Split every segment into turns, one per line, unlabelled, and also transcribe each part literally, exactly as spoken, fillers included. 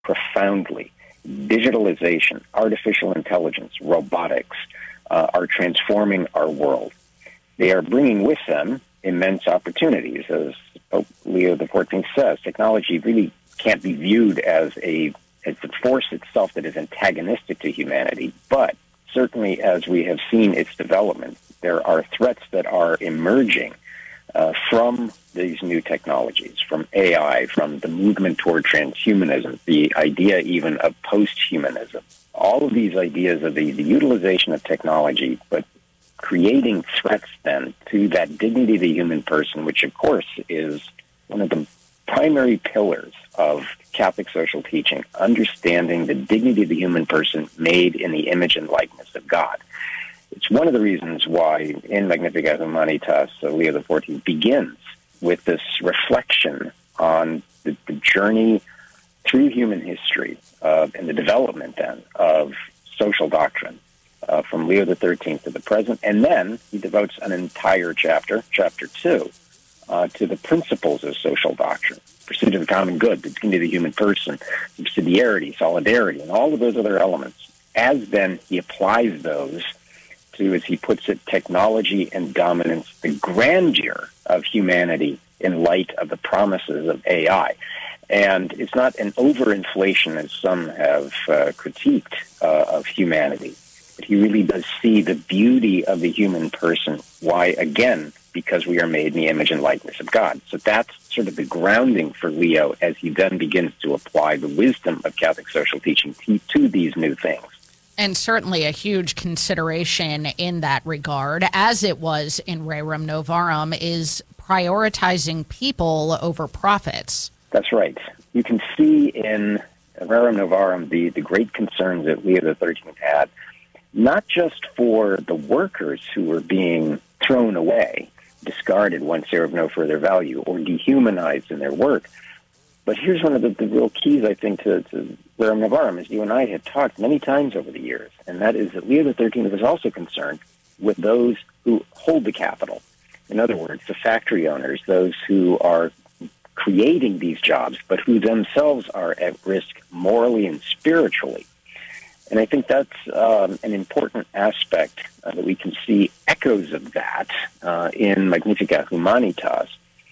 profoundly. Digitalization, artificial intelligence, robotics uh, are transforming our world. They are bringing with them immense opportunities. As Pope Leo the fourteenth says, technology really can't be viewed as a as the force itself that is antagonistic to humanity, but certainly as we have seen its development, there are threats that are emerging uh, from these new technologies, from A I, from the movement toward transhumanism, the idea even of post-humanism. All of these ideas of the, the utilization of technology, but creating threats then to that dignity of the human person, which of course is one of the primary pillars of Catholic social teaching, understanding the dignity of the human person made in the image and likeness of God. It's one of the reasons why in Magnificat Humanitas, uh, Leo the fourteenth begins with this reflection on the, the journey through human history uh, and the development then of social doctrine uh, from Leo the thirteenth to the present. And then he devotes an entire chapter, chapter two, uh, to the principles of social doctrine, pursuit of the common good, the dignity of the human person, subsidiarity, solidarity, and all of those other elements. As then he applies those to, as he puts it, technology and dominance, the grandeur of humanity in light of the promises of A I. And it's not an overinflation, as some have uh, critiqued, uh, of humanity. But he really does see the beauty of the human person. Why, again, because we are made in the image and likeness of God. So that's sort of the grounding for Leo as he then begins to apply the wisdom of Catholic social teaching to, to these new things.
And certainly a huge consideration in that regard, as it was in Rerum Novarum, is prioritizing people over profits.
That's right. You can see in Rerum Novarum the, the great concerns that Leo the thirteenth had, not just for the workers who were being thrown away, discarded once they were of no further value, or dehumanized in their work. But here's one of the, the real keys, I think, to, to Rerum Novarum, as you and I have talked many times over the years, and that is that Leo the thirteenth was also concerned with those who hold the capital. In other words, the factory owners, those who are creating these jobs, but who themselves are at risk morally and spiritually. And I think that's um, an important aspect uh, that we can see echoes of that uh, in Magnificat Humanitas,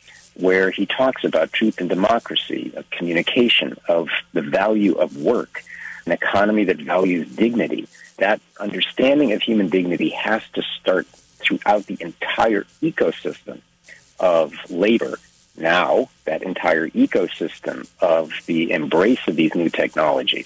where he talks about truth and democracy, of communication, of the value of work, an economy that values dignity. That understanding of human dignity has to start throughout the entire ecosystem of labor. Now, that entire ecosystem of the embrace of these new technologies.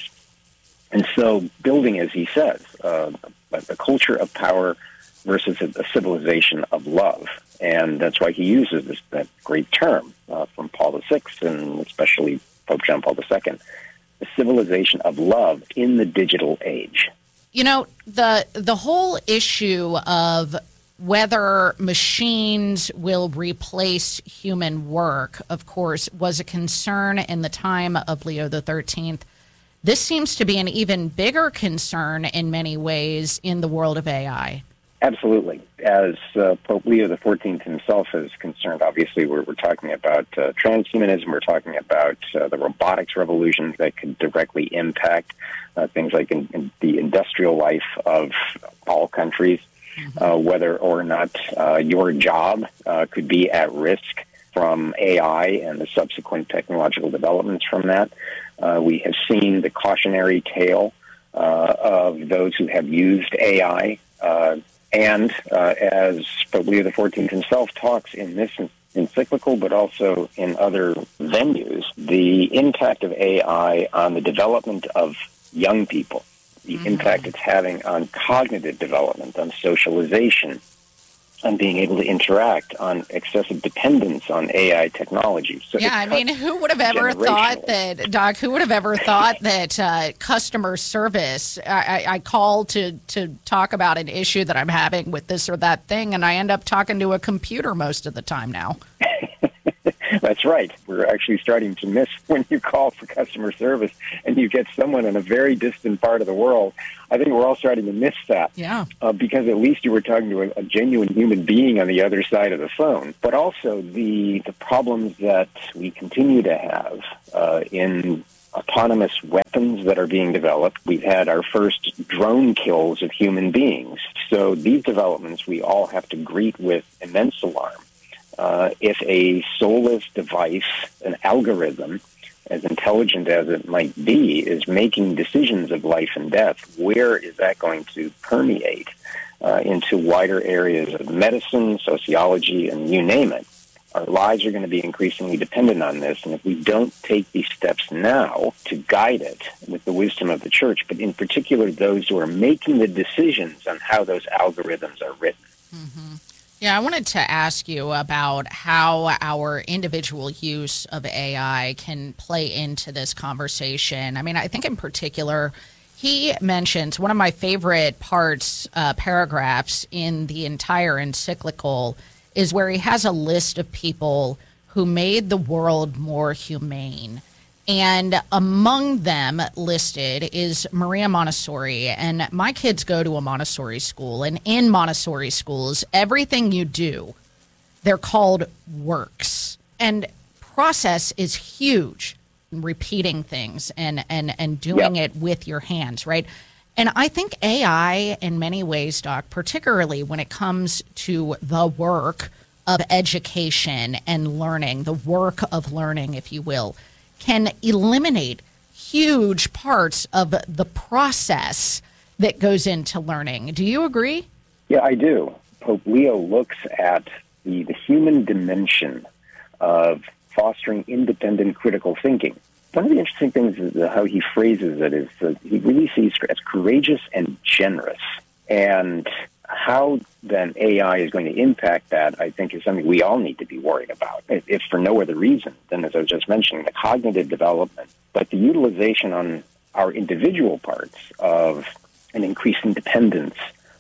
And so building, as he says, uh, a culture of power versus a, a civilization of love. And that's why he uses this, that great term uh, from Paul the Sixth and especially Pope John Paul the Second, a civilization of love in the digital age.
You know, the the whole issue of whether machines will replace human work, of course, was a concern in the time of Leo the thirteenth. This seems to be an even bigger concern in many ways in the world of A I.
Absolutely. As uh, Pope Leo the fourteenth himself is concerned, obviously we're, we're talking about uh, transhumanism, we're talking about uh, the robotics revolution that could directly impact uh, things like in, in the industrial life of all countries, mm-hmm. uh, whether or not uh, your job uh, could be at risk from A I and the subsequent technological developments from that. Uh, we have seen the cautionary tale uh, of those who have used A I, uh, and uh, as Pope Leo the fourteenth himself talks in this encyclical, but also in other venues, the impact of A I on the development of young people, the mm-hmm. impact it's having on cognitive development, on socialization, on being able to interact, on excessive dependence on A I technology. So
yeah, I mean, who would have ever thought that, Doc, who would have ever thought that uh, customer service, I, I call to, to talk about an issue that I'm having with this or that thing, and I end up talking to a computer most of the time now.
That's right. We're actually starting to miss when you call for customer service and you get someone in a very distant part of the world. I think we're all starting to miss that.
Yeah.
Uh, because at least you were talking to a, a genuine human being on the other side of the phone. But also the the problems that we continue to have uh, in autonomous weapons that are being developed. We've had our first drone kills of human beings. So these developments we all have to greet with immense alarm. Uh, if a soulless device, an algorithm, as intelligent as it might be, is making decisions of life and death, where is that going to permeate uh, into wider areas of medicine, sociology, and you name it? Our lives are going to be increasingly dependent on this, and if we don't take these steps now to guide it with the wisdom of the church, but in particular those who are making the decisions on how those algorithms are written.
Mm-hmm. Yeah, I wanted to ask you about how our individual use of A I can play into this conversation. I mean, I think in particular, he mentions one of my favorite parts, uh, paragraphs in the entire encyclical is where he has a list of people who made the world more humane. And among them listed is Maria Montessori. And my kids go to a Montessori school. And in Montessori schools, everything you do, they're called works. And process is huge. Repeating things and, and, and doing yep. it with your hands, right? And I think A I, in many ways, Doc, particularly when it comes to the work of education and learning, the work of learning, if you will, can eliminate huge parts of the process that goes into learning. Do you agree?
Yeah, I do. Pope Leo looks at the, the human dimension of fostering independent critical thinking. One of the interesting things is how he phrases it is that he really sees as courageous and generous. And how then A I is going to impact that, I think, is something we all need to be worried about, if for no other reason than, as I was just mentioning, the cognitive development, but the utilization on our individual parts of an increasing dependence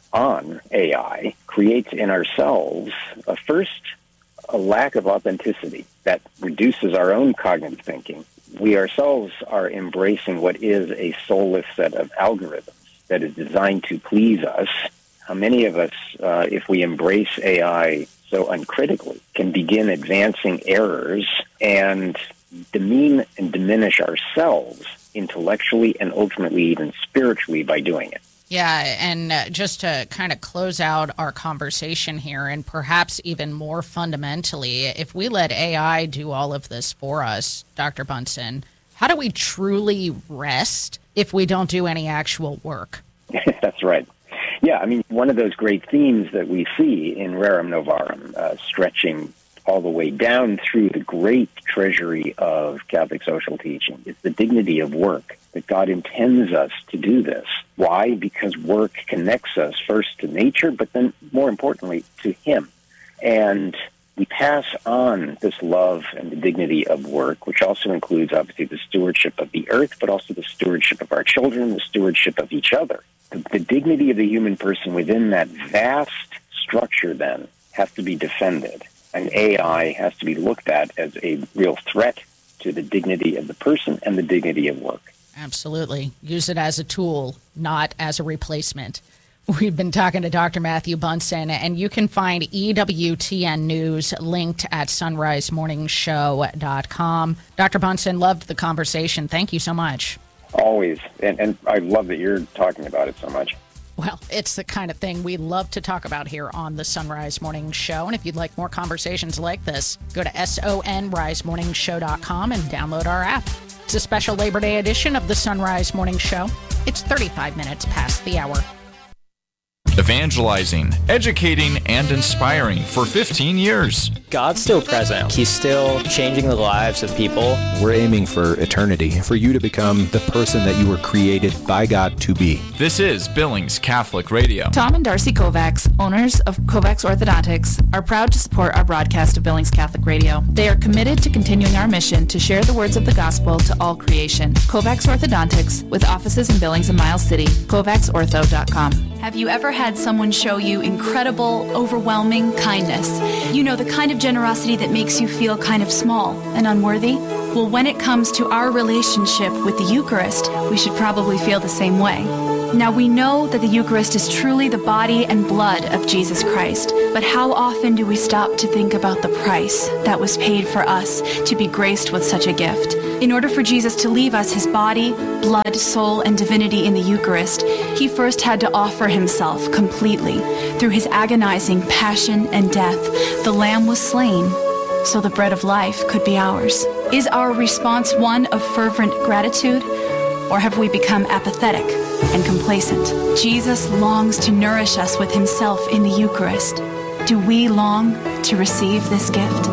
on A I creates in ourselves, a first, a lack of authenticity that reduces our own cognitive thinking. We ourselves are embracing what is a soulless set of algorithms that is designed to please us. How many of us, uh, if we embrace A I so uncritically, can begin advancing errors and demean and diminish ourselves intellectually and ultimately even spiritually by doing it?
Yeah, and uh, just to kind of close out our conversation here, and perhaps even more fundamentally, if we let A I do all of this for us, Doctor Bunson, how do we truly rest if we don't do any actual work?
That's right. Yeah, I mean, one of those great themes that we see in Rerum Novarum, uh, stretching all the way down through the great treasury of Catholic social teaching, is the dignity of work, that God intends us to do this. Why? Because work connects us first to nature, but then more importantly to Him. And we pass on this love and the dignity of work, which also includes obviously the stewardship of the earth, but also the stewardship of our children, the stewardship of each other. The, the dignity of the human person within that vast structure then has to be defended. And A I has to be looked at as a real threat to the dignity of the person and the dignity of work.
Absolutely. Use it as a tool, not as a replacement. We've been talking to Doctor Matthew Bunson, and you can find E W T N News linked at sunrise morning show dot com. Doctor Bunson, loved the conversation. Thank you so much.
Always. And, and I love that you're talking about it so much.
Well, it's the kind of thing we love to talk about here on the Sunrise Morning Show. And if you'd like more conversations like this, go to sonrise morning show dot com and download our app. It's a special Labor Day edition of the Sunrise Morning Show. It's thirty-five minutes past the hour.
Evangelizing, educating, and inspiring for fifteen years.
God's still present. He's still changing the lives of people.
We're aiming for eternity, for you to become the person that you were created by God to be.
This is Billings Catholic Radio.
Tom and Darcy Kovacs, owners of Kovacs Orthodontics, are proud to support our broadcast of Billings Catholic Radio. They are committed to continuing our mission to share the words of the gospel to all creation. Kovacs Orthodontics, with offices in Billings and Miles City. kovacs ortho dot com.
Have you ever had someone show you incredible, overwhelming kindness? You know, the kind of generosity that makes you feel kind of small and unworthy? Well, when it comes to our relationship with the Eucharist, we should probably feel the same way. Now, we know that the Eucharist is truly the body and blood of Jesus Christ, but how often do we stop to think about the price that was paid for us to be graced with such a gift? In order for Jesus to leave us his body, blood, soul, and divinity in the Eucharist, he first had to offer himself completely. Through his agonizing passion and death, the Lamb was slain, so the bread of life could be ours. Is our response one of fervent gratitude, or have we become apathetic and complacent? Jesus longs to nourish us with himself in the Eucharist. Do we long to receive this gift?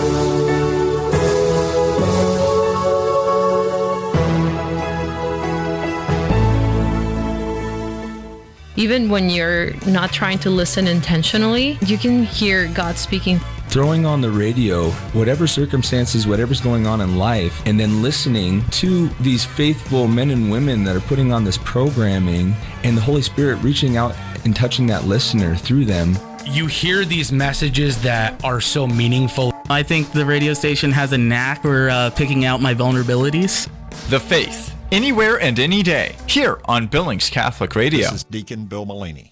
Even when you're not trying to listen intentionally, you can hear God speaking.
Throwing on the radio, whatever circumstances, whatever's going on in life, and then listening to these faithful men and women that are putting on this programming, and the Holy Spirit reaching out and touching that listener through them.
You hear these messages that are so meaningful. I think the radio station has a knack for uh, picking out my vulnerabilities.
The Faith, anywhere and any day, here on Billings Catholic Radio.
This is Deacon Bill Mullaney.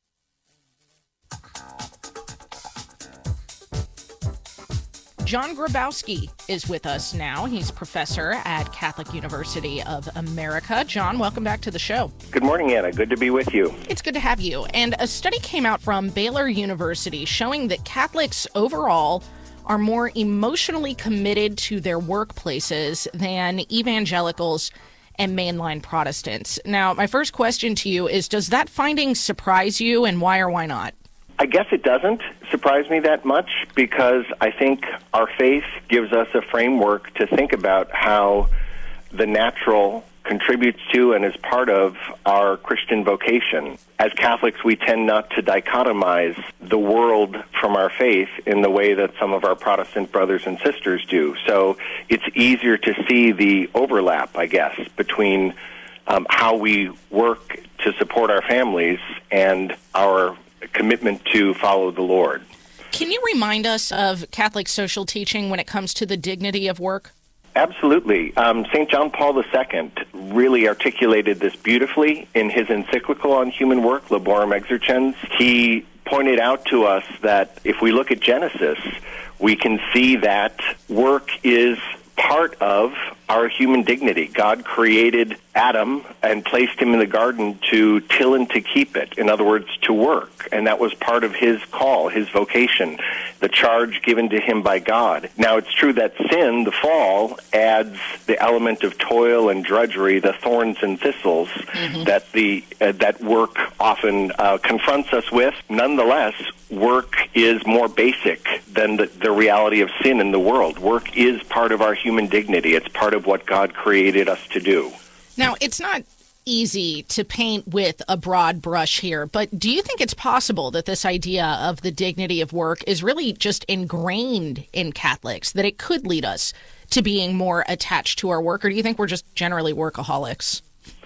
John Grabowski is with us now. He's professor at Catholic University of America. John, welcome back to the show.
Good morning, Anna. Good to be with you.
It's good to have you. And a study came out from Baylor University showing that Catholics overall are more emotionally committed to their workplaces than evangelicals and mainline Protestants. Now, my first question to you is, does that finding surprise you, and why or why not?
I guess it doesn't surprise me that much, because I think our faith gives us a framework to think about how the natural contributes to and is part of our Christian vocation. As Catholics, we tend not to dichotomize the world from our faith in the way that some of our Protestant brothers and sisters do. So it's easier to see the overlap, I guess, between um, how we work to support our families and our commitment to follow the Lord.
Can you remind us of Catholic social teaching when it comes to the dignity of work?
Absolutely. Um, Saint John Paul the Second really articulated this beautifully in his encyclical on human work, Laborem Exercens. He pointed out to us that if we look at Genesis, we can see that work is part of our human dignity. God created Adam and placed him in the garden to till and to keep it. In other words, to work. And that was part of his call, his vocation, the charge given to him by God. Now, it's true that sin, the fall, adds the element of toil and drudgery, the thorns and thistles mm-hmm. that the uh, that work often uh, confronts us with. Nonetheless, work is more basic than the, the reality of sin in the world. Work is part of our human dignity. It's part of what God created us to do.
Now, it's not easy to paint with a broad brush here, but do you think it's possible that this idea of the dignity of work is really just ingrained in Catholics, that it could lead us to being more attached to our work, or do you think we're just generally workaholics?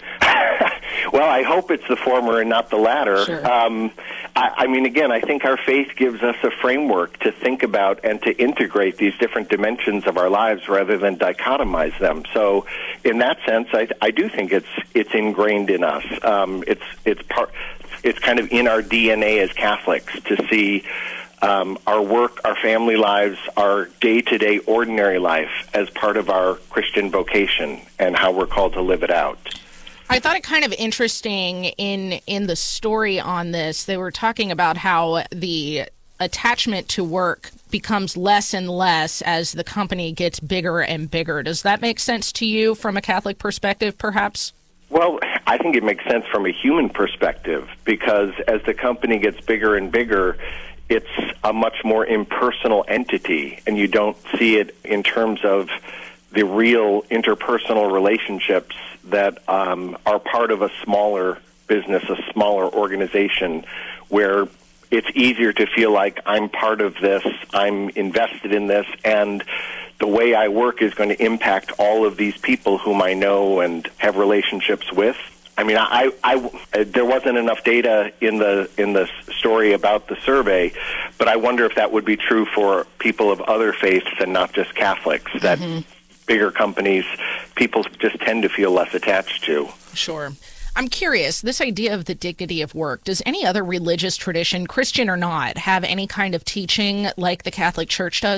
Well, I hope it's the former and not the latter.
Sure.
Um, I, I mean, again, I think our faith gives us a framework to think about and to integrate these different dimensions of our lives rather than dichotomize them. So, in that sense, I, I do think it's it's ingrained in us. Um, it's it's part. It's kind of in our D N A as Catholics to see um, our work, our family lives, our day-to-day ordinary life as part of our Christian vocation and how we're called to live it out.
I thought it kind of interesting in in the story on this. They were talking about how the attachment to work becomes less and less as the company gets bigger and bigger. Does that make sense to you from a Catholic perspective, perhaps?
Well, I think it makes sense from a human perspective, because as the company gets bigger and bigger, it's a much more impersonal entity, and you don't see it in terms of the real interpersonal relationships that um, are part of a smaller business, a smaller organization, where it's easier to feel like I'm part of this, I'm invested in this, and the way I work is going to impact all of these people whom I know and have relationships with. I mean, I, I, there wasn't enough data in the in the story about the survey, but I wonder if that would be true for people of other faiths and not just Catholics, that mm-hmm. bigger companies, people just tend to feel less attached to.
Sure. I'm curious, this idea of the dignity of work, does any other religious tradition, Christian or not, have any kind of teaching like the Catholic Church does?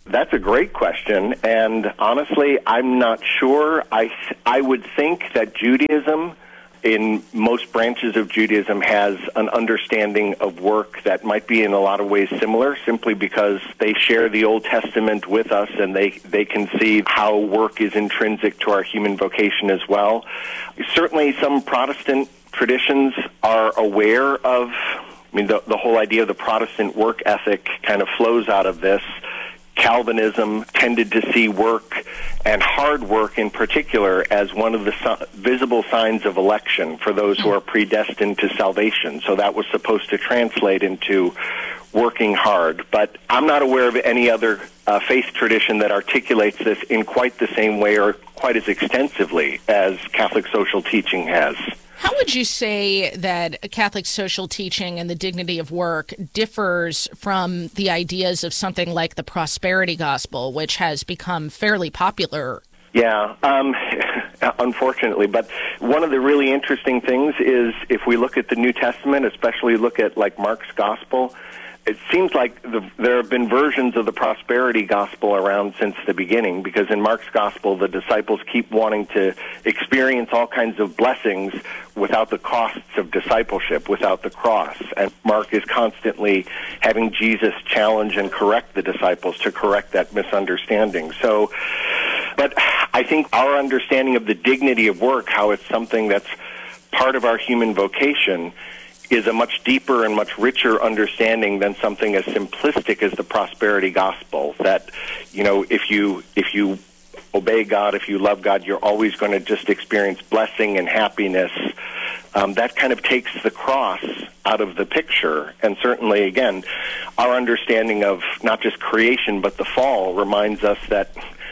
That's a great question, and honestly, I'm not sure. I, I would think that Judaism, in most branches of Judaism, has an understanding of work that might be in a lot of ways similar, simply because they share the Old Testament with us, and they, they can see how work is intrinsic to our human vocation as well. Certainly, some Protestant traditions are aware of, I mean, the, the whole idea of the Protestant work ethic kind of flows out of this. Calvinism tended to see work, and hard work in particular, as one of the su- visible signs of election for those who are predestined to salvation. So that was supposed to translate into working hard. But I'm not aware of any other uh, faith tradition that articulates this in quite the same way or quite as extensively as Catholic social teaching has.
How would you say that Catholic social teaching and the dignity of work differs from the ideas of something like the prosperity gospel, which has become fairly popular?
Yeah, um, unfortunately. But one of the really interesting things is if we look at the New Testament, especially look at like Mark's gospel, it seems like the, there have been versions of the prosperity gospel around since the beginning, because in Mark's gospel, the disciples keep wanting to experience all kinds of blessings without the costs of discipleship, without the cross. And Mark is constantly having Jesus challenge and correct the disciples to correct that misunderstanding. So, but I think our understanding of the dignity of work, how it's something that's part of our human vocation, is a much deeper and much richer understanding than something as simplistic as the prosperity gospel. That, you know, if you if you obey God, if you love God, you're always going to just experience blessing and happiness. Um, that kind of takes the cross out of the picture. And certainly, again, our understanding of not just creation but the fall reminds us that,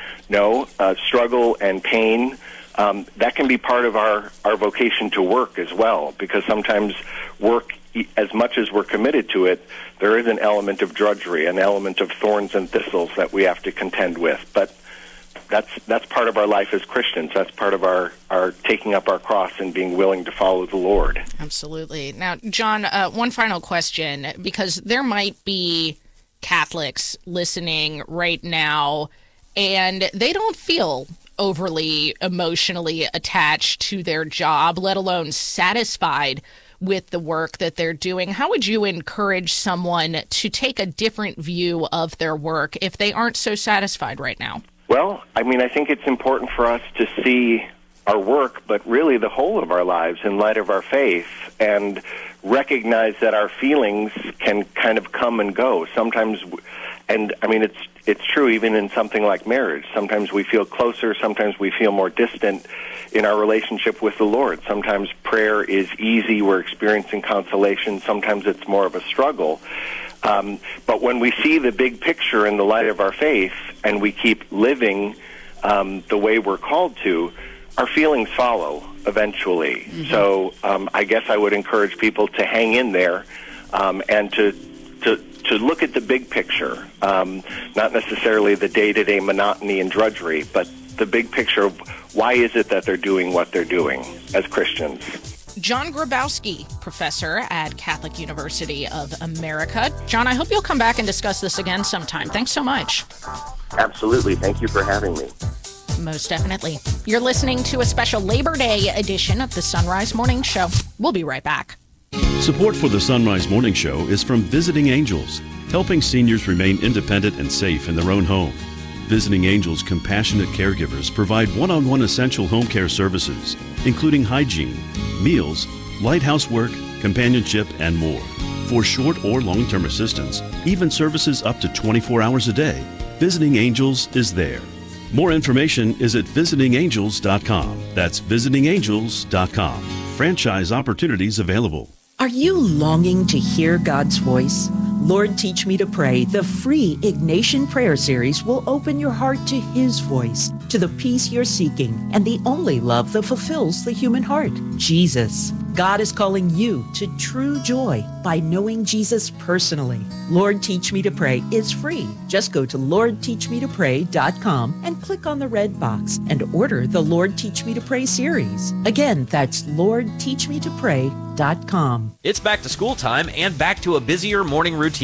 no, uh, struggle and pain, Um, that can be part of our, our vocation to work as well, because sometimes work, as much as we're committed to it, there is an element of drudgery, an element of thorns and thistles that we have to contend with. But that's that's part of our life as Christians. That's part of our, our taking up our cross and being willing to follow the Lord.
Absolutely. Now, John, uh, one final question, because there might be Catholics listening right now, and they don't feel overly emotionally attached to their job, let alone satisfied with the work that they're doing. How would you encourage someone to take a different view of their work if they aren't so satisfied right now?
Well, I mean, I think it's important for us to see our work, but really the whole of our lives in light of our faith, and recognize that our feelings can kind of come and go. Sometimes, and I mean, it's it's true even in something like marriage. Sometimes we feel closer, sometimes we feel more distant in our relationship with the Lord. Sometimes prayer is easy, we're experiencing consolation. Sometimes it's more of a struggle. Um, but when we see the big picture in the light of our faith, and we keep living um, the way we're called to, our feelings follow eventually. Mm-hmm. So um, I guess I would encourage people to hang in there um, and to, to to look at the big picture, um, not necessarily the day-to-day monotony and drudgery, but the big picture of why is it that they're doing what they're doing as Christians.
John Grabowski, professor at Catholic University of America. John, I hope you'll come back and discuss this again sometime. Thanks so much.
Absolutely. Thank you for having me.
Most definitely. You're listening to a special Labor Day edition of the Sunrise Morning Show. We'll be right back.
Support for the Sunrise Morning Show is from Visiting Angels, helping seniors remain independent and safe in their own home. Visiting Angels compassionate caregivers provide one-on-one essential home care services, including hygiene, meals, light housework, companionship, and more. For short or long-term assistance, even services up to twenty-four hours a day, Visiting Angels is there. More information is at visiting angels dot com. That's visiting angels dot com. Franchise opportunities available.
Are you longing to hear God's voice? Lord, Teach Me to Pray, the free Ignatian Prayer Series, will open your heart to His voice, to the peace you're seeking, and the only love that fulfills the human heart, Jesus. God is calling you to true joy by knowing Jesus personally. Lord, Teach Me to Pray is free. Just go to lord teach me to pray dot com and click on the red box and order the Lord, Teach Me to Pray series. Again, that's lord teach me to pray dot com.
It's back to school time and back to a busier morning routine.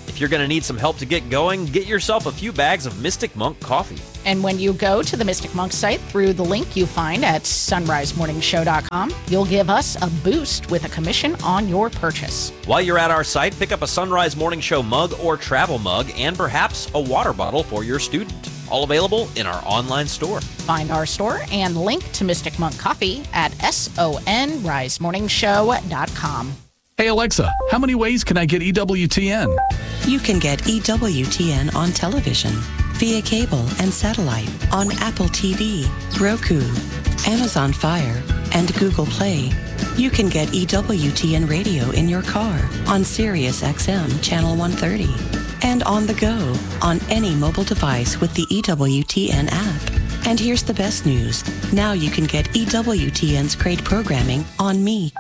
If you're going to need some help to get going, get yourself a few bags of Mystic Monk coffee.
And when you go to the Mystic Monk site through the link you find at sunrise morning show dot com, you'll give us a boost with a commission on your purchase.
While you're at our site, pick up a Sunrise Morning Show mug or travel mug and perhaps a water bottle for your student. All available in our online store.
Find our store and link to Mystic Monk Coffee at sunrise morning show dot com.
Hey Alexa, how many ways can I get E W T N?
You can get E W T N on television, via cable and satellite, on Apple T V, Roku, Amazon Fire, and Google Play. You can get E W T N radio in your car on Sirius X M Channel one thirty, and on the go on any mobile device with the E W T N app. And here's the best news. Now you can get E W T N's great programming on Me.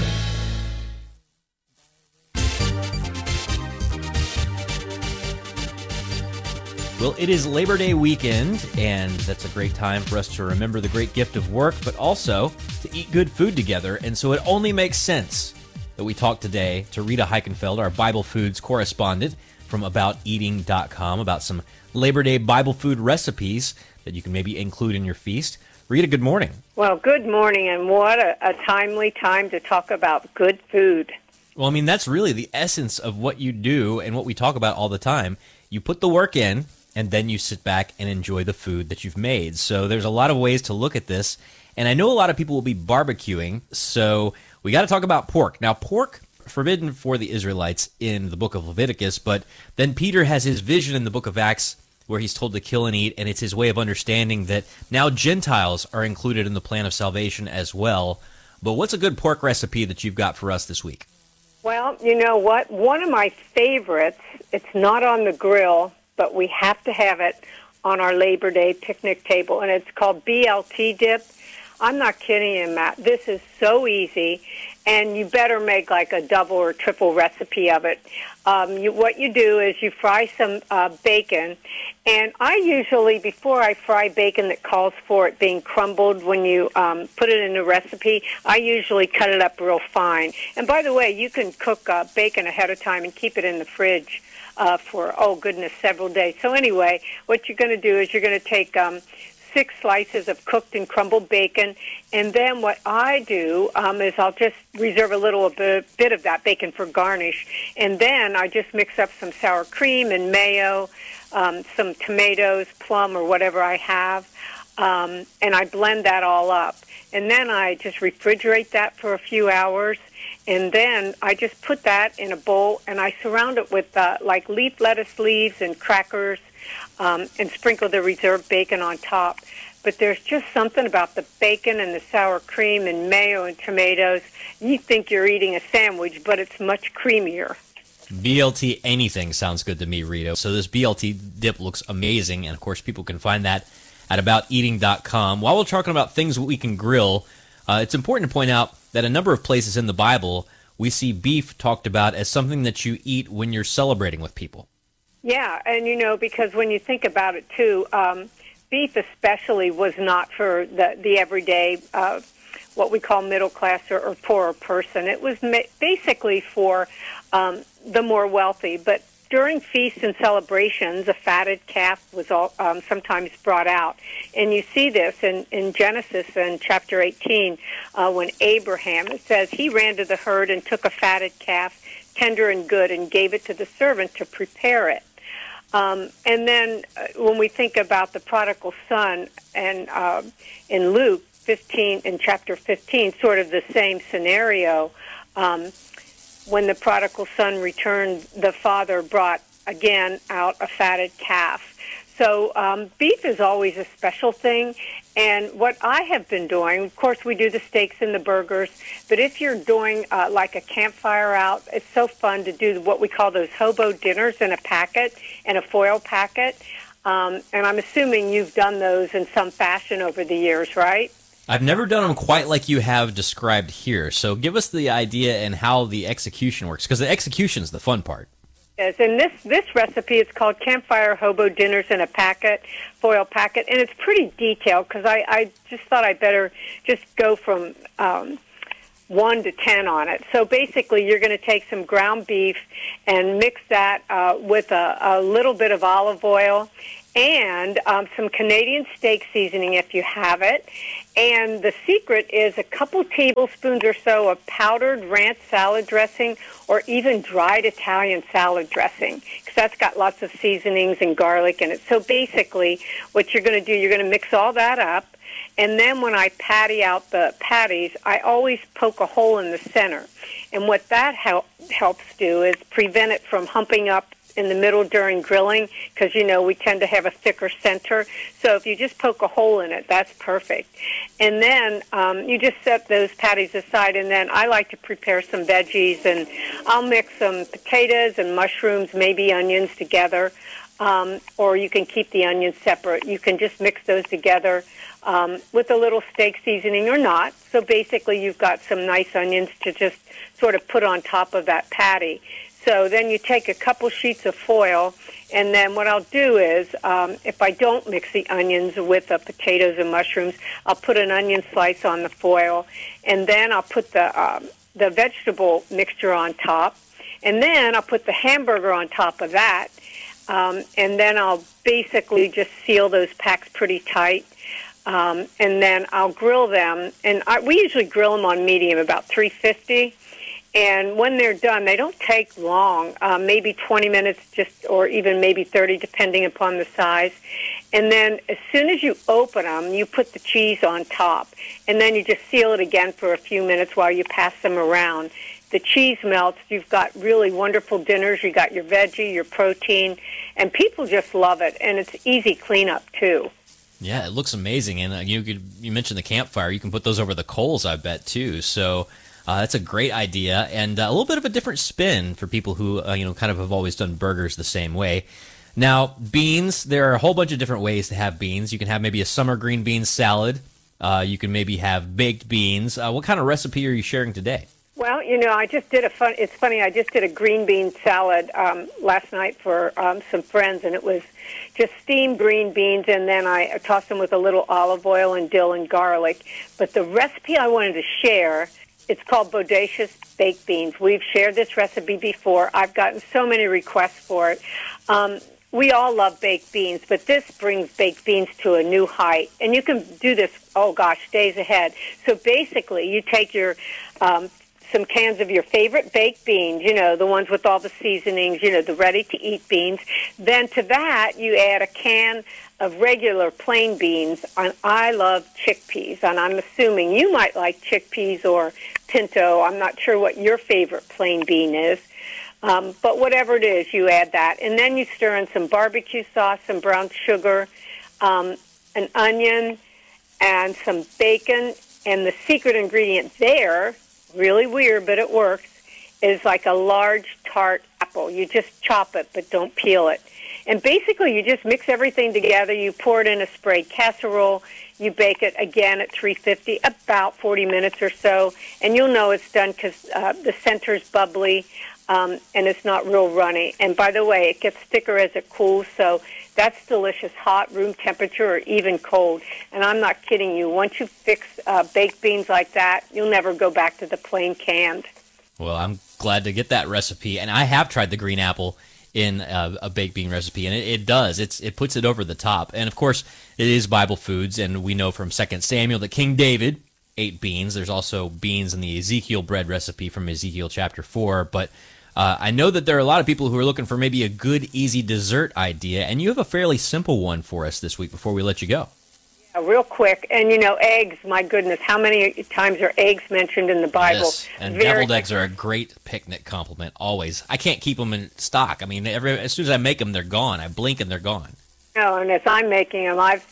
Well, it is Labor Day weekend, and that's a great time for us to remember the great gift of work, but also to eat good food together. And so it only makes sense that we talk today to Rita Heikenfeld, our Bible Foods correspondent from about eating dot com, about some Labor Day Bible food recipes that you can maybe include in your feast. Rita, good morning.
Well, good morning, and what a, a timely time to talk about good food.
Well, I mean, that's really the essence of what you do and what we talk about all the time. You put the work in, and then you sit back and enjoy the food that you've made. So there's a lot of ways to look at this. And I know a lot of people will be barbecuing, so we got to talk about pork. Now, pork, forbidden for the Israelites in the book of Leviticus, but then Peter has his vision in the book of Acts where he's told to kill and eat, and it's his way of understanding that now Gentiles are included in the plan of salvation as well. But what's a good pork recipe that you've got for us this week?
Well, you know what? One of my favorites, it's not on the grill, but we have to have it on our Labor Day picnic table, and it's called B L T dip. I'm not kidding you, Matt. This is so easy, and you better make like a double or triple recipe of it. Um, you, what you do is you fry some uh, bacon, and I usually, before I fry bacon that calls for it being crumbled when you um, put it in a recipe, I usually cut it up real fine. And by the way, you can cook uh, bacon ahead of time and keep it in the fridge Uh, for, oh, goodness, several days. So anyway, what you're going to do is you're going to take um, six slices of cooked and crumbled bacon, and then what I do um, is I'll just reserve a little bit, bit of that bacon for garnish, and then I just mix up some sour cream and mayo, um, some tomatoes, plum, or whatever I have, um, and I blend that all up. And then I just refrigerate that for a few hours. And then I just put that in a bowl, and I surround it with uh, like leaf lettuce leaves and crackers, um, and sprinkle the reserved bacon on top. But there's just something about the bacon and the sour cream and mayo and tomatoes. You think you're eating a sandwich, but it's much creamier.
B L T anything sounds good to me, Rita. So this B L T dip looks amazing, and of course people can find that at about eating dot com. While we're talking about things we can grill, uh, it's important to point out that a number of places in the Bible we see beef talked about as something that you eat when you're celebrating with people.
Yeah, and you know, because when you think about it too, um, beef especially was not for the, the everyday, uh, what we call middle class or, or poorer person. It was ma- basically for um, the more wealthy, but during feasts and celebrations, a fatted calf was all, um, sometimes brought out. And you see this in, in Genesis in chapter eighteen, uh, when Abraham, it says, he ran to the herd and took a fatted calf, tender and good, and gave it to the servant to prepare it. Um, and then uh, when we think about the prodigal son, and uh, in Luke fifteen, in chapter fifteen, sort of the same scenario, um, when the prodigal son returned, the father brought again out a fatted calf. So um, beef is always a special thing. And what I have been doing, of course, we do the steaks and the burgers, but if you're doing uh, like a campfire out, it's so fun to do what we call those hobo dinners in a packet, in a foil packet. Um, and I'm assuming you've done those in some fashion over the years, right?
I've never done them quite like you have described here. So give us the idea and how the execution works, because the execution is the fun part.
Yes, and this, this recipe is called Campfire Hobo Dinners in a Packet, foil packet, and it's pretty detailed because I, I just thought I'd better just go from um, one to ten on it. So basically, you're going to take some ground beef and mix that uh, with a, a little bit of olive oil and um, some Canadian steak seasoning if you have it. And the secret is a couple tablespoons or so of powdered ranch salad dressing or even dried Italian salad dressing, because that's got lots of seasonings and garlic in it. So basically, what you're going to do, you're going to mix all that up. And then when I patty out the patties, I always poke a hole in the center. And what that help, helps do is prevent it from humping up in the middle during grilling, because, you know, we tend to have a thicker center. So if you just poke a hole in it, that's perfect. And then um, you just set those patties aside, and then I like to prepare some veggies, and I'll mix some potatoes and mushrooms, maybe onions together, um, or you can keep the onions separate. You can just mix those together um, with a little steak seasoning or not. So basically you've got some nice onions to just sort of put on top of that patty. So then you take a couple sheets of foil, and then what I'll do is, um, if I don't mix the onions with the potatoes and mushrooms, I'll put an onion slice on the foil, and then I'll put the um, the vegetable mixture on top, and then I'll put the hamburger on top of that, um, and then I'll basically just seal those packs pretty tight. Um, and then I'll grill them, and I, we usually grill them on medium, about three fifty. And when they're done, they don't take long, um, maybe twenty minutes, just, or even maybe thirty, depending upon the size. And then as soon as you open them, you put the cheese on top, and then you just seal it again for a few minutes while you pass them around. The cheese melts. You've got really wonderful dinners. You got your veggie, your protein, and people just love it. And it's easy cleanup too.
Yeah, it looks amazing. And uh, you could you mentioned the campfire. You can put those over the coals, I bet, too. So. Uh, that's a great idea, and uh, a little bit of a different spin for people who, uh, you know, kind of have always done burgers the same way. Now, beans, there are a whole bunch of different ways to have beans. You can have maybe a summer green bean salad. Uh, you can maybe have baked beans. Uh, what kind of recipe are you sharing today?
Well, you know, I just did a fun, it's funny, I just did a green bean salad um, last night for um, some friends, and it was just steamed green beans, and then I tossed them with a little olive oil and dill and garlic. But the recipe I wanted to share, it's called Bodacious Baked Beans. We've shared this recipe before. I've gotten so many requests for it. Um, we all love baked beans, but this brings baked beans to a new height. And you can do this, oh gosh, days ahead. So basically, you take your um, some cans of your favorite baked beans, you know, the ones with all the seasonings, you know, the ready-to-eat beans. Then to that, you add a can of regular plain beans, and I love chickpeas, and I'm assuming you might like chickpeas or pinto. I'm not sure what your favorite plain bean is, um, but whatever it is, you add that. And then you stir in some barbecue sauce, some brown sugar, um, an onion, and some bacon. And the secret ingredient there, really weird, but it works, is like a large tart apple. You just chop it, but don't peel it. And basically, you just mix everything together. You pour it in a sprayed casserole. You bake it again at three fifty, about forty minutes or so. And you'll know it's done because uh, the center's bubbly um, and it's not real runny. And by the way, it gets thicker as it cools, so that's delicious, hot, room temperature, or even cold. And I'm not kidding you. Once you fix uh, baked beans like that, you'll never go back to the plain canned.
Well, I'm glad to get that recipe. And I have tried the green apple in a, a baked bean recipe, and it, it does. It's it puts it over the top. And of course, it is Bible foods, and we know from Second Samuel that King David ate beans. There's also beans in the Ezekiel bread recipe from Ezekiel chapter four. But uh, I know that there are a lot of people who are looking for maybe a good, easy dessert idea, and you have a fairly simple one for us this week before we let you go.
Real quick, and you know, eggs, my goodness, how many times are eggs mentioned in the Bible?
Yes, and
Very
deviled eggs are a great picnic compliment, always. I can't keep them in stock. I mean, every, as soon as I make them, they're gone. I blink and they're gone.
No, and as I'm making them, I've,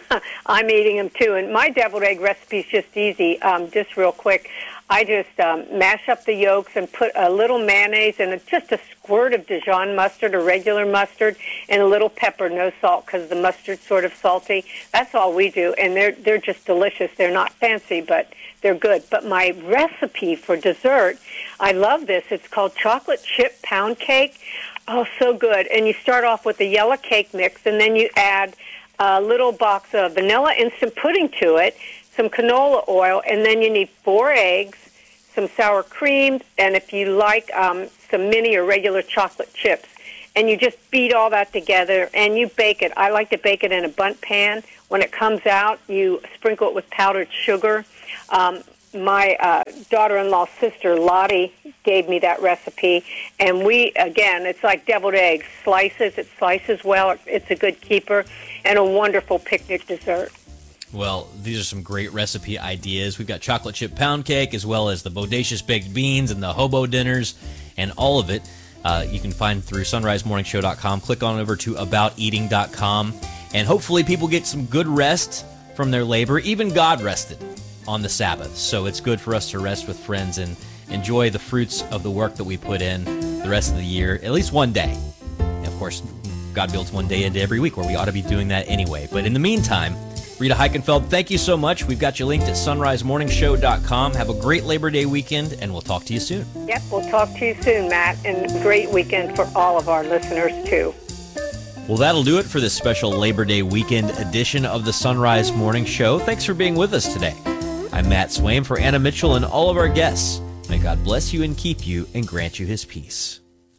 I'm eating them too. And my deviled egg recipe is just easy, um, just real quick. I just um, mash up the yolks and put a little mayonnaise and just a squirt of Dijon mustard or regular mustard and a little pepper, no salt because the mustard's sort of salty. That's all we do, and they're they're just delicious. They're not fancy, but they're good. But my recipe for dessert, I love this. It's called chocolate chip pound cake. Oh, so good. And you start off with the yellow cake mix, and then you add a little box of vanilla instant pudding to it, some canola oil, and then you need four eggs, some sour cream, and if you like, um, some mini or regular chocolate chips. And you just beat all that together, and you bake it. I like to bake it in a bundt pan. When it comes out, you sprinkle it with powdered sugar. Um, my uh, daughter-in-law's sister, Lottie, gave me that recipe. And we, again, it's like deviled eggs. Slices, it slices well. It's a good keeper, and a wonderful picnic dessert.
Well, these are some great recipe ideas. We've got chocolate chip pound cake, as well as the bodacious baked beans and the hobo dinners, and all of it uh, you can find through sunrise morning show dot com. Click on over to about eating dot com, and hopefully people get some good rest from their labor. Even God rested on the Sabbath, so it's good for us to rest with friends and enjoy the fruits of the work that we put in the rest of the year, at least one day. And of course, God builds one day into every week, where we ought to be doing that anyway. But in the meantime, Rita Heikenfeld, thank you so much. We've got you linked at sunrise morning show dot com. Have a great Labor Day weekend, and we'll talk to you soon.
Yep, we'll talk to you soon, Matt, and great weekend for all of our listeners, too.
Well, that'll do it for this special Labor Day weekend edition of the Sunrise Morning Show. Thanks for being with us today. I'm Matt Swaim for Anna Mitchell and all of our guests. May God bless you and keep you and grant you his peace.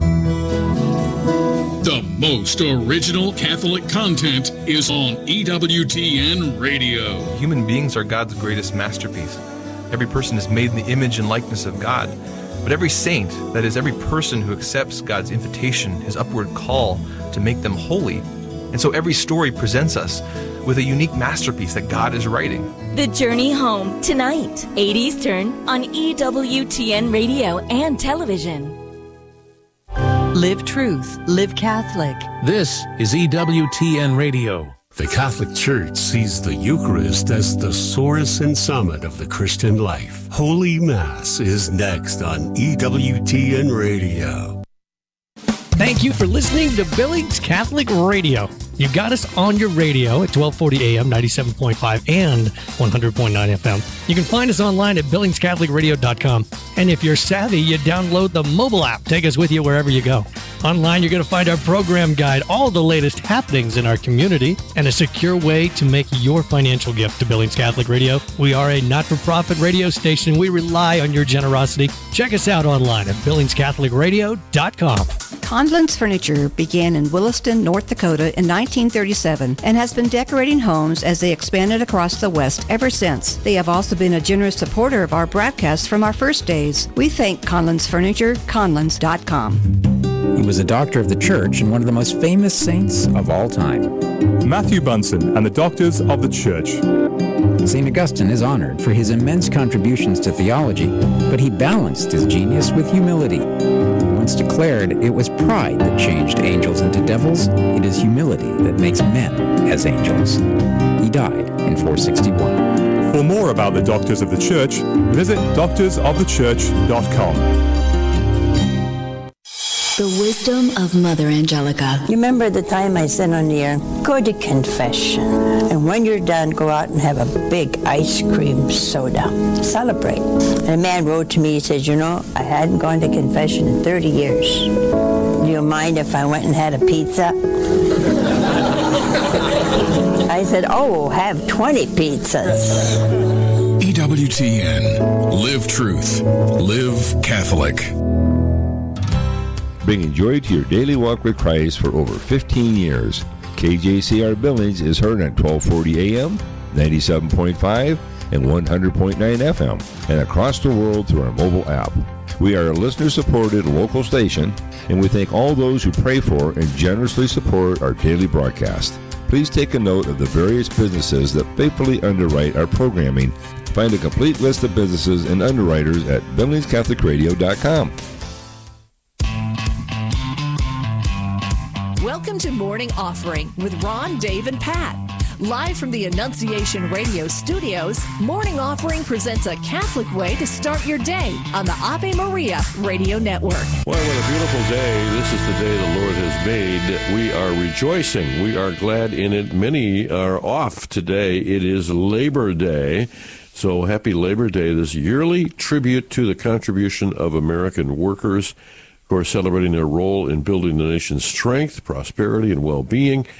The most original Catholic content is on E W T N Radio.
Human beings are God's greatest masterpiece. Every person is made in the image and likeness of God. But every saint, that is, every person who accepts God's invitation, his upward call to make them holy. And so every story presents us with a unique masterpiece that God is writing.
The Journey Home, tonight, eight Eastern, on E W T N Radio and television.
Live truth, live Catholic.
This is E W T N Radio.
The Catholic Church sees the Eucharist as the source and summit of the Christian life. Holy Mass is next on E W T N Radio.
Thank you for listening to Billings Catholic Radio. You got us on your radio at twelve forty A M, ninety-seven point five, and one hundred point nine F M. You can find us online at billings catholic radio dot com. And if you're savvy, you download the mobile app. Take us with you wherever you go. Online, you're going to find our program guide, all the latest happenings in our community, and a secure way to make your financial gift to Billings Catholic Radio. We are a not-for-profit radio station. We rely on your generosity. Check us out online at billings catholic radio dot com.
Conlon's Furniture began in Williston, North Dakota in nineteen thirty-seven and has been decorating homes as they expanded across the West ever since. They have also been a generous supporter of our broadcasts from our first days. We thank Conlon's Furniture, conlons dot com.
He was a doctor of the church and one of the most famous saints of all time.
Matthew Bunson and the Doctors of the Church.
Saint Augustine is honored for his immense contributions to theology, but he balanced his genius with humility. He once declared, "It was pride that changed angels into devils. It is humility that makes men as angels." He died in four sixty-one.
For more about the Doctors of the Church, visit doctors of the church dot com.
The wisdom of Mother Angelica.
You remember the time I said on the air, go to confession. And when you're done, go out and have a big ice cream soda. Celebrate. And a man wrote to me, he said, you know, I hadn't gone to confession in thirty years. Do you mind if I went and had a pizza? I said, oh, have twenty pizzas.
E W T N. Live truth. Live Catholic.
Bringing joy to your daily walk with Christ for over fifteen years. K J C R Billings is heard on twelve forty A M, ninety-seven point five, and one hundred point nine F M, and across the world through our mobile app. We are a listener-supported local station, and we thank all those who pray for and generously support our daily broadcast. Please take a note of the various businesses that faithfully underwrite our programming. Find a complete list of businesses and underwriters at billings catholic radio dot com.
Welcome to Morning Offering with Ron, Dave, and Pat. Live from the Annunciation Radio studios, Morning Offering presents a Catholic way to start your day on the Ave Maria Radio Network.
Well, what a beautiful day. This is the day the Lord has made. We are rejoicing. We are glad in it. Many are off today. It is Labor Day. So happy Labor Day, this yearly tribute to the contribution of American workers, of course, celebrating their role in building the nation's strength, prosperity, and well-being.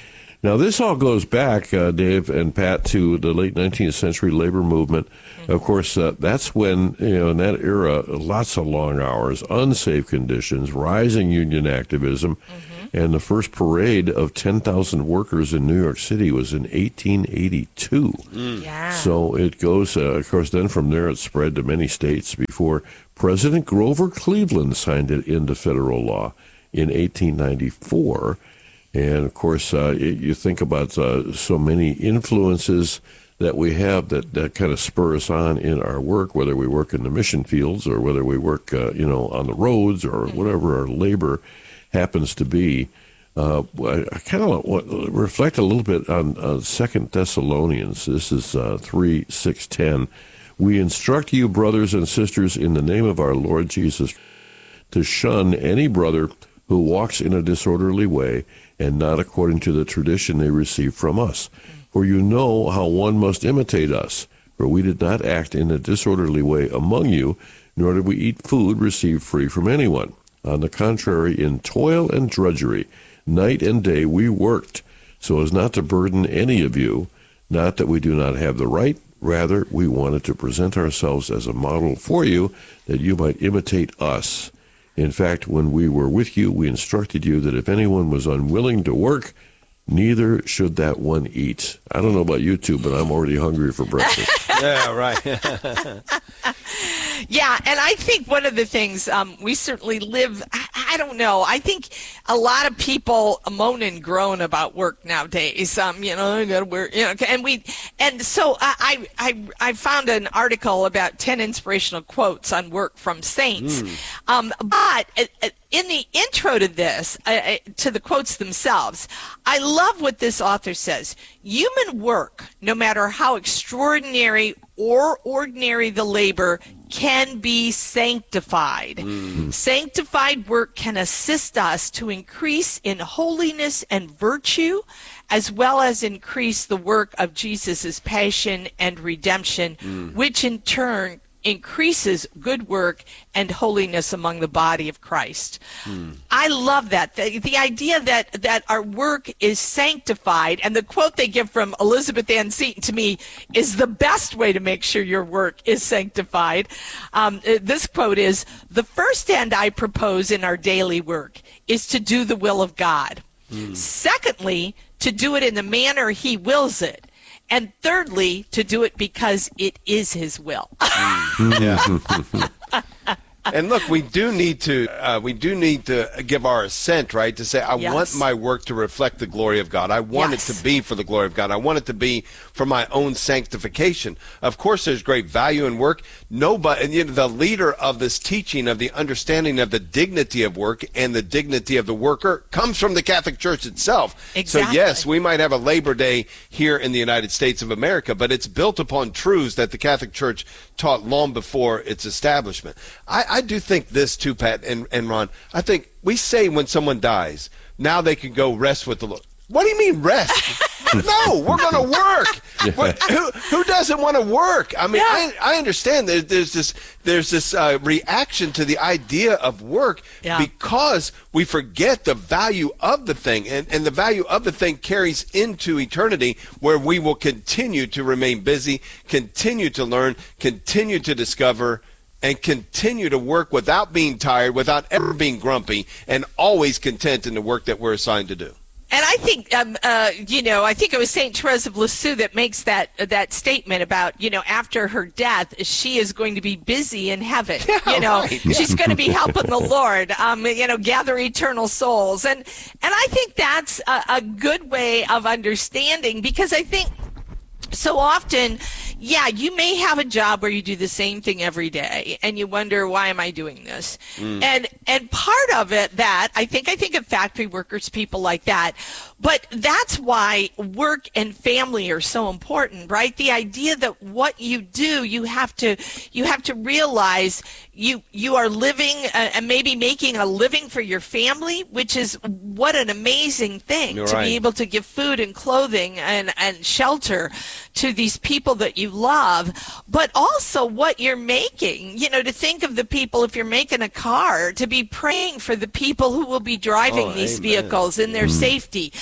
Now, this all goes back, uh, Dave and Pat, to the late nineteenth century labor movement. Mm-hmm. Of course, uh, that's when, you know, in that era, lots of long hours, unsafe conditions, rising union activism, mm-hmm. and the first parade of ten thousand workers in New York City was in eighteen eighty-two. Mm. Yeah. So it goes, uh, of course, then from there it spread to many states before President Grover Cleveland signed it into federal law in eighteen ninety-four. And, of course, uh, it, you think about uh, so many influences that we have that, that kind of spur us on in our work, whether we work in the mission fields or whether we work, uh, you know, on the roads or whatever our labor happens to be. Uh, I, I kind of want to reflect a little bit on uh, Second Thessalonians. This is uh, three, six, ten. We instruct you, brothers and sisters, in the name of our Lord Jesus, to shun any brother who walks in a disorderly way and not according to the tradition they received from us. For you know how one must imitate us, for we did not act in a disorderly way among you, nor did we eat food received free from anyone. On the contrary, in toil and drudgery, night and day we worked, so as not to burden any of you, not that we do not have the right, rather we wanted to present ourselves as a model for you, that you might imitate us. In fact, when we were with you, we instructed you that if anyone was unwilling to work, neither should that one eat. I don't know about you two, but I'm already hungry for breakfast.
Yeah, right.
Yeah, and I think one of the things um, we certainly live, I, I don't know, I think a lot of people moan and groan about work nowadays. Um, you know, I gotta work, you know, and we, and so I, I, I found an article about ten inspirational quotes on work from saints. Mm. Um, but uh, in the intro to this, uh, to the quotes themselves, I love what this author says. Human work, no matter how extraordinary or ordinary the labor, can be sanctified. Mm. Sanctified work can assist us to increase in holiness and virtue, as well as increase the work of Jesus' passion and redemption, mm. which in turn increases good work and holiness among the body of Christ. Hmm. I love that. The, the idea that, that our work is sanctified, and the quote they give from Elizabeth Ann Seton to me is the best way to make sure your work is sanctified. Um, this quote is, "The first end I propose in our daily work is to do the will of God. Hmm. Secondly, to do it in the manner he wills it. And thirdly, to do it because it is his will."
Yeah. And look, we do need to uh, we do need to give our assent, right? To say, I yes. want my work to reflect the glory of God. I want yes. it to be for the glory of God. I want it to be for my own sanctification. Of course, there's great value in work. Nobody, you know, the leader of this teaching of the understanding of the dignity of work and the dignity of the worker comes from the Catholic Church itself.
Exactly.
So yes, we might have a Labor Day here in the United States of America, but it's built upon truths that the Catholic Church taught long before its establishment. I, I do think this too, Pat and, and Ron. I think we say when someone dies, now they can go rest with the Lord. What do you mean rest? No, we're going to work. Yeah. What, who who doesn't want to work? I mean, yeah. I I understand that there's this there's this uh, reaction to the idea of work yeah. because we forget the value of the thing, and, and the value of the thing carries into eternity, where we will continue to remain busy, continue to learn, continue to discover, and continue to work without being tired, without ever being grumpy, and always content in the work that we're assigned to do.
And I think, um, uh, you know, I think it was Saint Therese of Lisieux that makes that uh, that statement about, you know, after her death, she is going to be busy in heaven. Yeah, you know, right. She's going to be helping the Lord, um, you know, gather eternal souls. And and I think that's a, a good way of understanding, because I think so often, yeah, you may have a job where you do the same thing every day, and you wonder, why am I doing this? Mm. And and part of it, that I think I think of factory workers, people like that, but that's why work and family are so important, right? The idea that what you do, you have to you have to realize you you are living uh, and maybe making a living for your family, which is what an amazing thing. You're to right. be able to give food and clothing and and shelter to these people that you love, but also what you're making, you know, to think of the people, if you're making a car, to be praying for the people who will be driving oh, these amen. vehicles and their mm. safety. I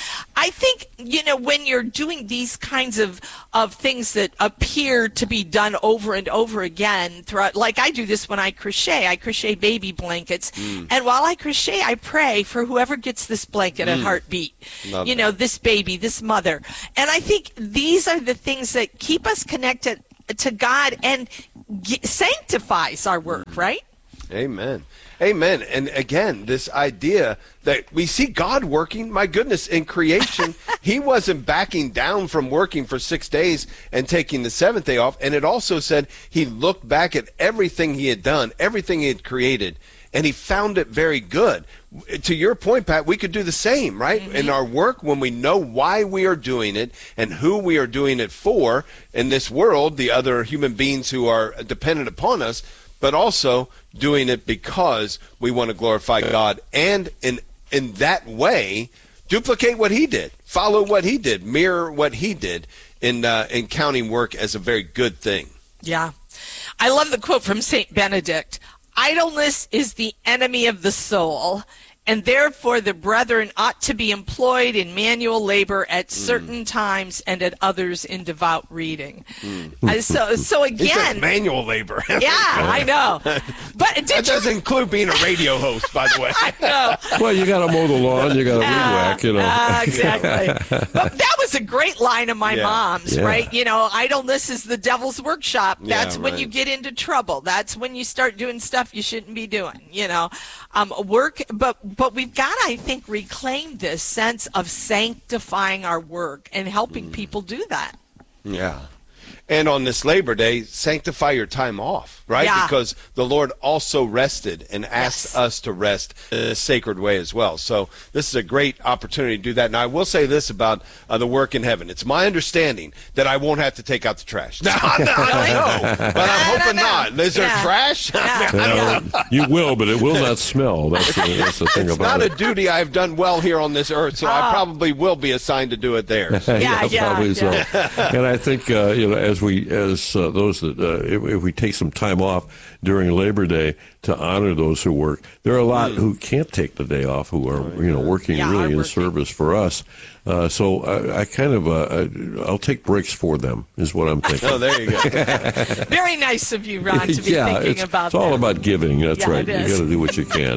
I think, you know, when you're doing these kinds of, of things that appear to be done over and over again throughout, like I do this when I crochet. I crochet baby blankets. Mm. And while I crochet, I pray for whoever gets this blanket mm. at Heartbeat. Love you know, that. This baby, this mother. And I think these are the things that keep us connected to God and get, sanctifies our work, right?
Amen. Amen. And again, this idea that we see God working, my goodness, in creation, he wasn't backing down from working for six days and taking the seventh day off. And it also said he looked back at everything he had done, everything he had created, and he found it very good. To your point, Pat, we could do the same, right? Mm-hmm. In our work, when we know why we are doing it and who we are doing it for in this world, the other human beings who are dependent upon us, but also doing it because we want to glorify God, and in in that way duplicate what he did, follow what he did, mirror what he did in uh, in counting work as a very good thing.
Yeah. I love the quote from Saint Benedict. Idleness is the enemy of the soul, and therefore the brethren ought to be employed in manual labor at certain mm. times and at others in devout reading. Mm. Uh, so, so again,
manual labor.
Yeah, I know. But did
that
you...
does include being a radio host, by the way.
I know.
Well, you got to mow the lawn, you got to uh, weed whack, you know.
Uh, exactly. But that was a great line of my yeah. mom's, yeah. right? You know, idleness is the devil's workshop. That's yeah, when right. you get into trouble. That's when you start doing stuff you shouldn't be doing. You know, um, work, but. But we've got to, I think, reclaim this sense of sanctifying our work and helping mm. people do that.
Yeah. And on this Labor Day, sanctify your time off, right?
Yeah.
Because the Lord also rested and asked yes. us to rest in a sacred way as well. So this is a great opportunity to do that. Now, I will say this about uh, the work in heaven. It's my understanding that I won't have to take out the trash. Now, I don't know, but I'm hoping not. Is there
yeah.
trash?
Yeah.
Well, you will, but it will not smell. That's the, that's the thing
it's
about
it.
it.
It's not a duty I've done well here on this earth, so uh, I probably will be assigned to do it there. So.
Yeah,
yeah,
yeah,
probably
yeah.
so. And I think, uh, you know, as we, as uh, those that, uh, if, if we take some time off during Labor Day to honor those who work, there are a lot mm. who can't take the day off, who are, you know, working
yeah,
really in
working.
service for us. Uh, so I, I kind of, uh, I'll take breaks for them, is what I'm thinking.
Oh, there you go.
Very nice of you, Ron, to be
yeah,
thinking
it's,
about
it's all
that.
about giving. That's
yeah,
right. You got to do what you can.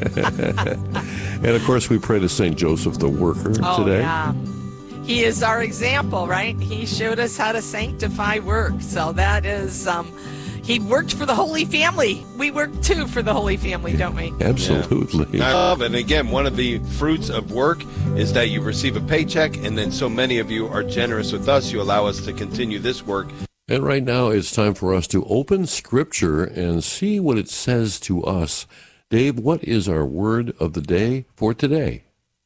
And of course, we pray to Saint Joseph the Worker
oh,
today.
Yeah. He is our example, right? He showed us how to sanctify work. So that is, um, he worked for the Holy Family. We work too for the Holy Family, don't we?
Absolutely.
Yeah. I love it. And again, one of the fruits of work is that you receive a paycheck, and then so many of you are generous with us. You allow us to continue this work.
And right now it's time for us to open Scripture and see what it says to us. Dave, what is our word of the day for today?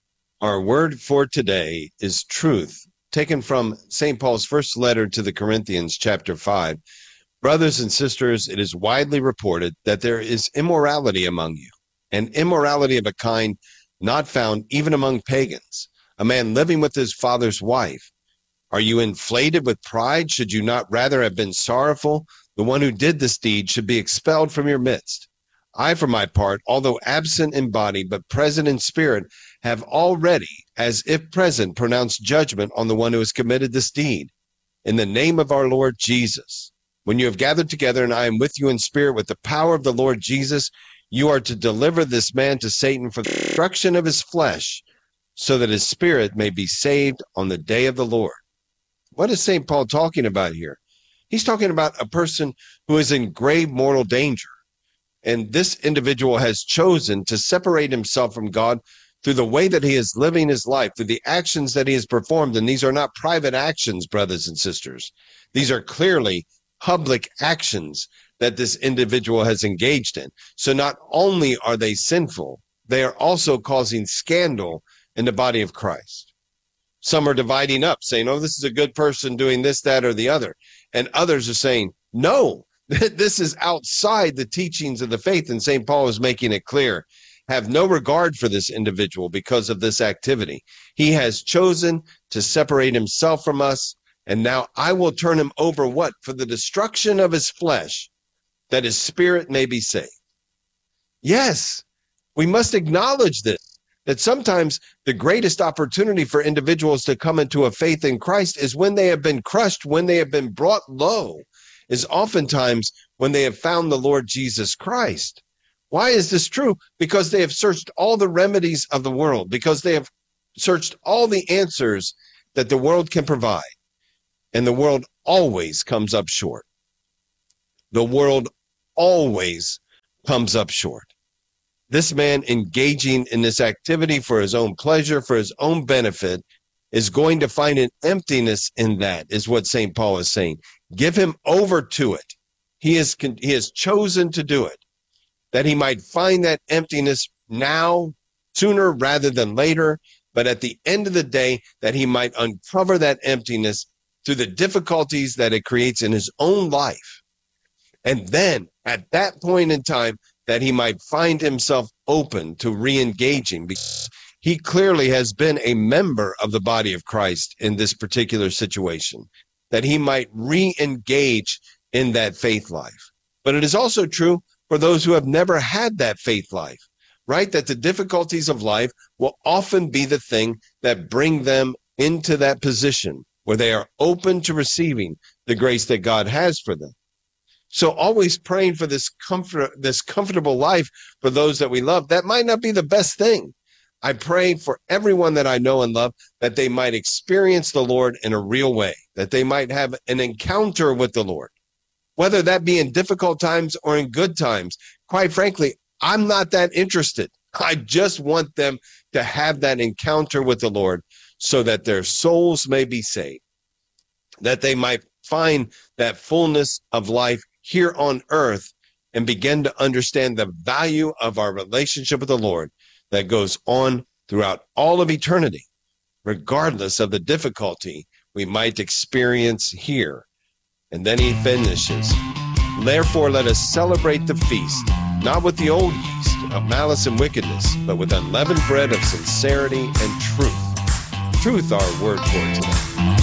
Our word for today is truth, taken from Saint Paul's first letter to the Corinthians, chapter five. Brothers and sisters, it is widely reported that there is immorality among you, and immorality of a kind not found even among pagans, a man living with his father's wife. Are you inflated with pride? Should you not rather have been sorrowful? The one who did this deed should be expelled from your midst. I, for my part, although absent in body but present in spirit, have already, as if present, pronounced judgment on the one who has committed this deed. In the name of our Lord Jesus, when you have gathered together and I am with you in spirit with the power of the Lord Jesus, you are to deliver this man to Satan for the destruction of his flesh, so that his spirit may be saved on the day of the Lord. What is Saint Paul talking about here? He's talking about a person who is in grave mortal danger. And this individual has chosen to separate himself from God through the way that he is living his life, through the actions that he has performed. And these are not private actions, brothers and sisters. These are clearly public actions that this individual has engaged in. So not only are they sinful, they are also causing scandal in the body of Christ. Some are dividing up, saying, oh, this is a good person doing this, that, or the other. And others are saying, no, this is outside the teachings of the faith. And Saint Paul is making it clear. Have no regard for this individual because of this activity. He has chosen to separate himself from us. And now I will turn him over what? For the destruction of his flesh, that his spirit may be saved. Yes, we must acknowledge this, that sometimes the greatest opportunity for individuals to come into a faith in Christ is when they have been crushed, when they have been brought low, is oftentimes when they have found the Lord Jesus Christ. Why is this true? Because they have searched all the remedies of the world, because they have searched all the answers that the world can provide, and the world always comes up short. The world always comes up short. This man engaging in this activity for his own pleasure, for his own benefit, is going to find an emptiness in that, is what Saint Paul is saying. Give him over to it. He is, he has chosen to do it, that he might find that emptiness now, sooner rather than later, but at the end of the day, that he might uncover that emptiness through the difficulties that it creates in his own life. And then, at that point in time, that he might find himself open to re-engaging, because he clearly has been a member of the body of Christ in this particular situation, that he might re-engage in that faith life. But it is also true for those who have never had that faith life, right? That the difficulties of life will often be the thing that bring them into that position where they are open to receiving the grace that God has for them. So always praying for this comfort, this comfortable life for those that we love, that might not be the best thing. I pray for everyone that I know and love that they might experience the Lord in a real way, that they might have an encounter with the Lord, whether that be in difficult times or in good times. Quite frankly, I'm not that interested. I just want them to have that encounter with the Lord so that their souls may be saved, that they might find that fullness of life here on earth and begin to understand the value of our relationship with the Lord that goes on throughout all of eternity, regardless of the difficulty we might experience here. And then he finishes, therefore let us celebrate the feast, not with the old yeast of malice and wickedness, but with unleavened bread of sincerity and truth. Truth, our word for today.